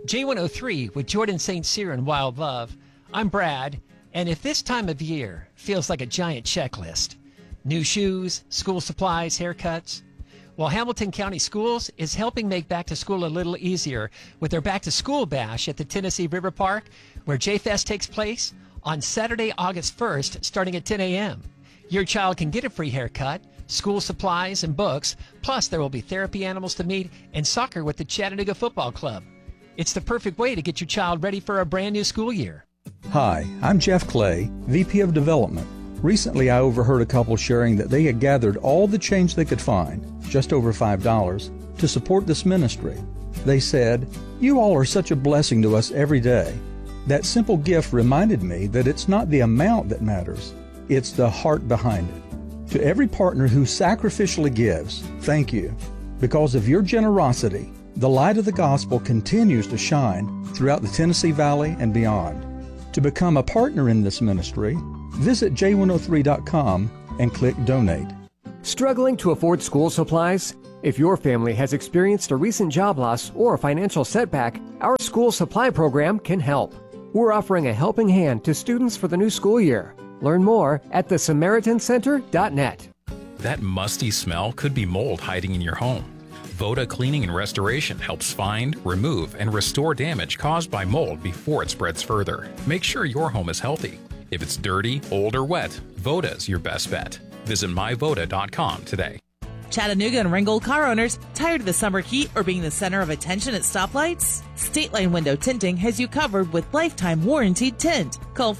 J103 with Jordan St. Cyr and Wild Love. I'm Brad, and if this time of year feels like a giant checklist, new shoes, school supplies, haircuts, well, Hamilton County Schools is helping make back to school a little easier with their Back to School Bash at the Tennessee River Park, where J-Fest takes place on Saturday, August 1st, starting at 10 a.m. Your child can get a free haircut, school supplies, and books, plus there will be therapy animals to meet and soccer with the Chattanooga Football Club. It's the perfect way to get your child ready for a brand new school year. Hi, I'm Jeff Clay, VP of Development. Recently, I overheard a couple sharing that they had gathered all the change they could find, just over $5, to support this ministry. They said, "You all are such a blessing to us every day." That simple gift reminded me that it's not the amount that matters, it's the heart behind it. To every partner who sacrificially gives, thank you. Because of your generosity, the light of the gospel continues to shine throughout the Tennessee Valley and beyond. To become a partner in this ministry, visit j103.com and click Donate. Struggling to afford school supplies? If your family has experienced a recent job loss or a financial setback, our school supply program can help. We're offering a helping hand to students for the new school year. Learn more at thesamaritancenter.net. That musty smell could be mold hiding in your home. Voda Cleaning and Restoration helps find, remove, and restore damage caused by mold before it spreads further. Make sure your home is healthy. If it's dirty, old, or wet, Voda's your best bet. Visit myvoda.com today. Chattanooga and Ringgold car owners, tired of the summer heat or being the center of attention at stoplights? State Line Window Tinting has you covered with lifetime warranted tint. Call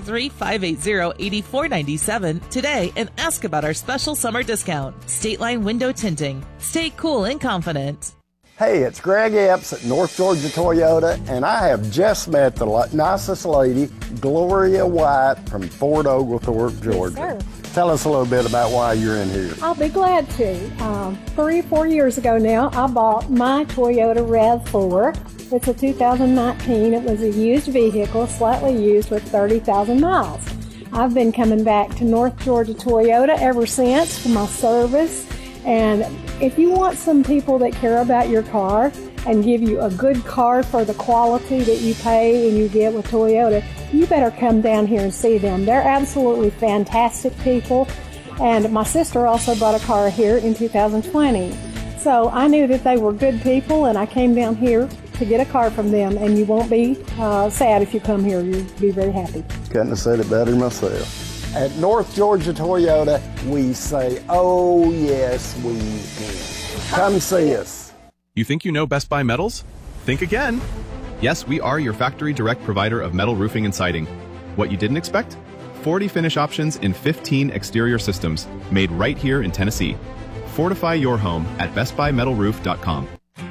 423-580-8497 today and ask about our special summer discount. State Line Window Tinting. Stay cool and confident. Hey, it's Greg Epps at North Georgia Toyota, and I have just met the nicest lady, Gloria White from Fort Oglethorpe, Georgia. Yes, sir. Tell us a little bit about why you're in here. I'll be glad to. 3 or 4 years ago now, I bought my Toyota RAV4. It's a 2019. It was a used vehicle, slightly used with 30,000 miles. I've been coming back to North Georgia Toyota ever since for my service. And if you want some people that care about your car and give you a good car for the quality that you pay and you get with Toyota, you better come down here and see them. They're absolutely fantastic people. And my sister also bought a car here in 2020. So I knew that they were good people, and I came down here to get a car from them. And you won't be sad if you come here. You'll be very happy. Couldn't have said it better myself. At North Georgia Toyota, we say, oh, yes, we can. Come see us. You think you know Best Buy Metals? Think again. Yes, we are your factory direct provider of metal roofing and siding. What you didn't expect? 40 finish options in 15 exterior systems, made right here in Tennessee. Fortify your home at bestbuymetalroof.com.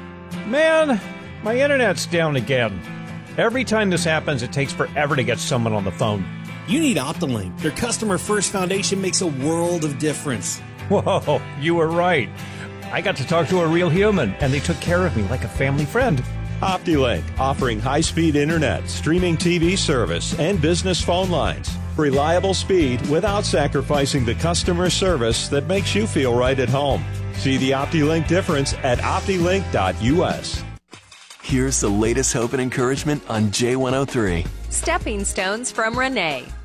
Man, my internet's down again. Every time this happens, it takes forever to get someone on the phone. You need OptiLink. Their customer-first foundation makes a world of difference. Whoa, you were right. I got to talk to a real human, and they took care of me like a family friend. OptiLink, offering high-speed internet, streaming TV service, and business phone lines. Reliable speed without sacrificing the customer service that makes you feel right at home. See the OptiLink difference at optilink.us. Here's the latest hope and encouragement on J103. Stepping Stones from Renee.